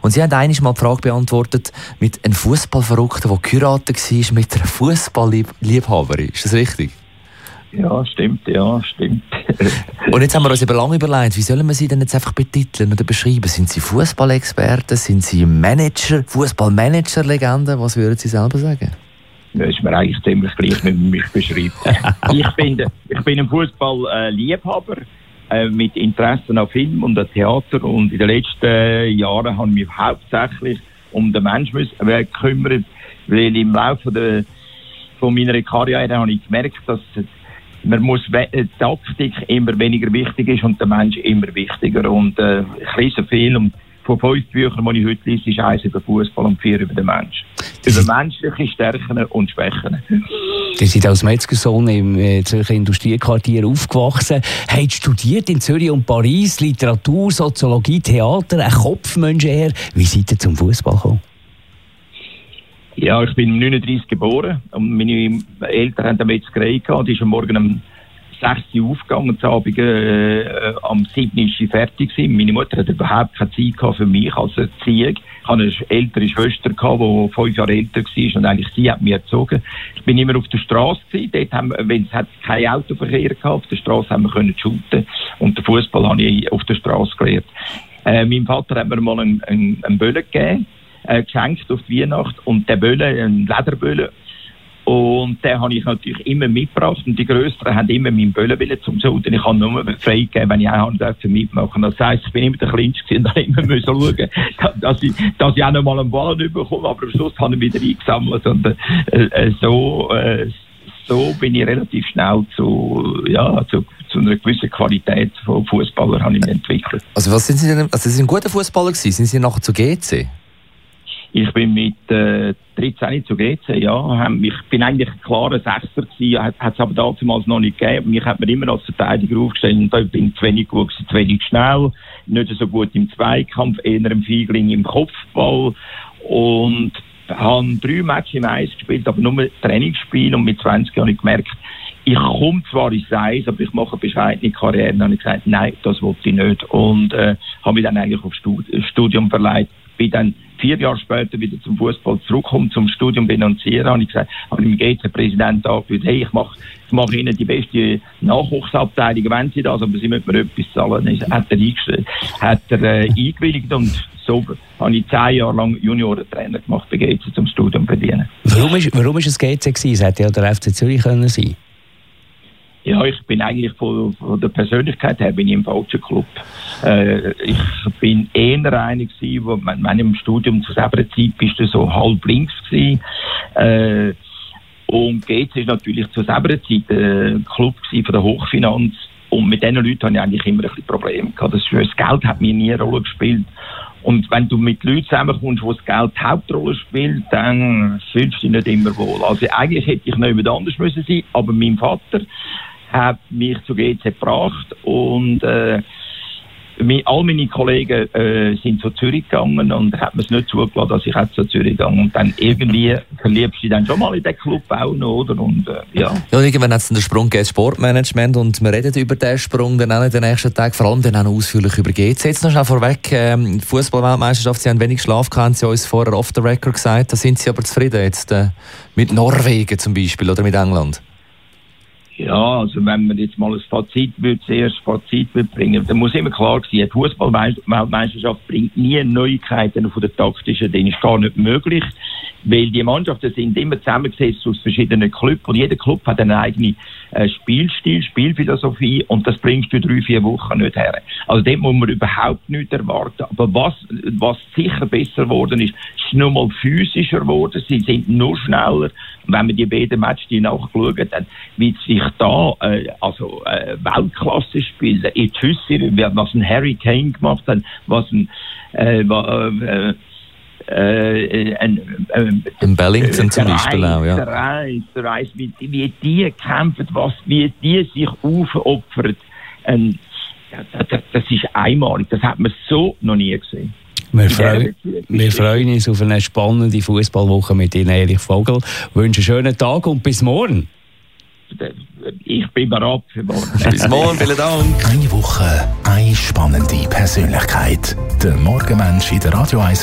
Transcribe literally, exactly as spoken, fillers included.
Und Sie haben einmal mal die Frage beantwortet mit einem Fußballverrückten, der geheiratet war mit einer Fußballliebhaberin. Ist das richtig? Ja, stimmt, ja, stimmt. Und jetzt haben wir uns eben lange überlegt, wie sollen wir Sie denn jetzt einfach betiteln oder beschreiben? Sind Sie Fußballexperten? Sind Sie Manager, Fußballmanager-Legende? Was würden Sie selber sagen? Das ist mir eigentlich ziemlich gleich, wie man mich beschreibt. ich, bin, ich bin ein Fußball-Liebhaber äh, mit Interessen an Film und an Theater. Und in den letzten Jahren habe ich mich hauptsächlich um den Menschen gekümmert, weil im Laufe der, von meiner Karriere habe ich gemerkt, dass man muss die Taktik immer weniger wichtig ist und der Mensch immer wichtiger. Und äh, ich lese viel und von fünf Büchern, die ich heute lese, ist eins über Fußball und vier über den Mensch. Über menschliche Stärken und Schwächen. Sie sind als Metzgersohn im äh, Zürcher Industriequartier aufgewachsen, haben studiert in Zürich und Paris, Literatur, Soziologie, Theater, ein Kopfmensch eher. Wie seid ihr zum Fußball gekommen? Ja, ich bin neununddreißig geboren und meine Eltern haben eine Metzgerei gehabt. Die ist am Morgen um sechs Uhr aufgegangen und am Abend äh, am sieben Uhr war fertig gewesen. Meine Mutter hatte überhaupt keine Zeit gehabt für mich als Erziehung. Ich hatte eine ältere Schwester gehabt, die fünf Jahre älter war und eigentlich sie hat mich erzogen. Ich bin immer auf der Straße gewesen. Dort haben wir, wenn es hat kein Autoverkehr gehabt, auf der Straße haben wir können shooten und den Fußball habe ich auf der Straße gelernt. Äh, mein Vater hat mir mal einen, einen, einen Böllen gegeben. Äh, geschenkt auf die Weihnacht und der Böllen, ein Lederböllen, und den habe ich natürlich immer mitgebracht und die Größeren haben immer meinen Böllen wollen zum Souten. Ich habe nur frei gegeben, wenn ich auch durfte mitmachen. Das heisst, ich bin immer der Kleinste und habe immer müssen schauen, dass ich, dass ich auch noch mal einen Ball nicht bekomme, aber am Schluss habe ich wieder eingesammelt und äh, äh, so, äh, so bin ich relativ schnell zu, ja, zu, zu einer gewissen Qualität von Fußballer habe ich mich entwickelt. Also was sind Sie denn, also Sie sind ein guter Fußballer gewesen, sind Sie nachher zu G C? Ich bin mit äh, dreizehn zu G C, ja. Ich bin eigentlich ein klarer Sechser gewesen, hat es aber damals noch nicht gegeben. Mich hat man immer als Verteidiger aufgestellt und da bin ich zu wenig gut, zu wenig schnell, nicht so gut im Zweikampf, eher im Feigling im Kopfball und habe drei Matches im Eis gespielt, aber nur Trainingsspiel und mit zwanzig habe ich gemerkt, ich komme zwar ins Eis, aber ich mache eine bescheidene Karriere. Dann habe ich gesagt, nein, das wollte ich nicht und äh, habe mich dann eigentlich aufs Studium verleiht. Bin dann vier Jahre später wieder zum Fußball zurückgekommen, zum Studium denunzieren. Habe ich gesagt, habe ich dem G C-Präsidenten angeboten, hey, ich mache, ich mache Ihnen die beste Nachwuchsabteilung, wenn Sie das, aber Sie müssen mir etwas zahlen. Dann hat er eingestellt, hat er äh, eingewilligt und so habe ich zehn Jahre lang Juniorentrainer gemacht bei G C zum Studium verdienen. Warum ist, warum ist es G C gewesen? Es hätte ja der F C Zürich können sein. Ja, ich bin eigentlich von, von der Persönlichkeit her bin ich im falschen Club. Äh, ich bin eher einer gewesen, wo man, man im Studium zu selber Zeit bist du so halb links gewesen. Äh, und G C ist natürlich zu selber Zeit ein Club gewesen von der Hochfinanz. Und mit diesen Leuten hatte ich eigentlich immer ein bisschen Probleme gehabt. Das, das Geld hat mir nie eine Rolle gespielt. Und wenn du mit Leuten zusammenkommst, wo das Geld die Hauptrolle spielt, dann fühlst du dich nicht immer wohl. Also eigentlich hätte ich noch jemand anders müssen sein, aber mein Vater hat mich zu G C gebracht und äh, all meine Kollegen äh, sind zu Zürich gegangen und hat mir es nicht zugelassen, dass ich auch zu Zürich gehe. Und dann irgendwie verliebst du dich dann schon mal in den Club auch noch, oder? Und, äh, ja. Ja, irgendwann hat es den Sprung gegeben, Sportmanagement, und wir reden über diesen Sprung dann auch in den nächsten Tagen, vor allem dann auch ausführlich über G C. Jetzt noch schnell vorweg, ähm, die Fußball-Weltmeisterschaft, Sie haben wenig Schlaf gehabt, haben Sie uns vorher off the record gesagt, da sind Sie aber zufrieden jetzt äh, mit Norwegen zum Beispiel oder mit England? Ja, also wenn man jetzt mal ein Fazit würde, zuerst Fazit würde bringen, dann muss immer klar sein, die Fußball-Weltmeisterschaft bringt nie Neuigkeiten von der taktischen, das ist gar nicht möglich, weil die Mannschaften sind immer zusammengesetzt aus verschiedenen Clubs und jeder Club hat einen eigenen äh, Spielstil, Spielphilosophie und das bringst du drei, vier Wochen nicht her. Also dort muss man überhaupt nichts erwarten. Aber was, was sicher besser geworden ist, ist nur mal physischer geworden, sie sind nur schneller. Und wenn man die beiden Matches nachschaut, dann wird sich da äh, also äh, Weltklasse spielen. Jetzt wissen wir, was ein Harry Kane gemacht hat, was ein äh, äh, äh, ein, äh, in Bellington zum Beispiel Reis, auch, ja. Der Reis, der Reis, wie, wie die kämpfen, was, wie die sich aufopfern, ähm, das, das ist einmalig. Das hat man so noch nie gesehen. Wir freuen, wir freuen uns auf eine spannende Fußballwoche mit Ihnen, Erich Vogel. Ich wünsche einen schönen Tag und bis morgen. Ich bin bereit für morgen. Bis morgen, vielen Dank. Eine Woche, eine spannende Persönlichkeit. Der Morgenmensch in der Radio eins